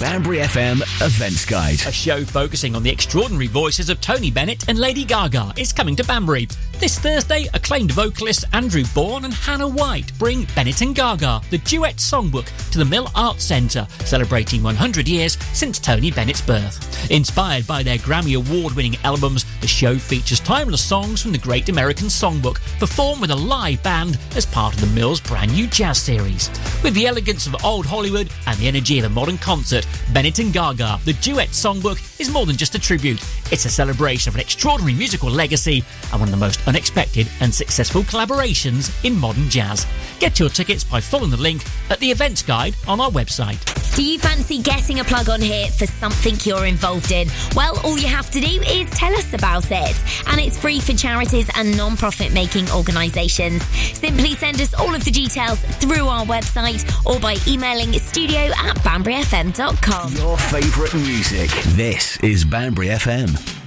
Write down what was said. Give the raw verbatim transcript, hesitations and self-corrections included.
Banbury F M Events Guide. A show focusing on the extraordinary voices of Tony Bennett and Lady Gaga is coming to Banbury. This Thursday, acclaimed vocalists Andrew Bourne and Hannah White bring Bennett and Gaga, the duet songbook, to the Mill Arts Centre, celebrating one hundred years since Tony Bennett's birth. Inspired by their Grammy Award-winning albums, the show features timeless songs from the Great American Songbook, performed with a live band as part of the Mill's brand new jazz series. With the elegance of old Hollywood and the energy of a modern concert, Bennett and Gaga, the duet songbook, is more than just a tribute. It's a celebration of an extraordinary musical legacy and one of the most unexpected and successful collaborations in modern jazz. Get your tickets by following the link at the events guide on our website. Do you fancy getting a plug on here for something you're involved in? Well, all you have to do is tell us about it. And it's free for charities and non-profit making organisations. Simply send us all of the details through our website or by emailing studio at banbury f m dot com. Your favourite music. This is Banbury F M.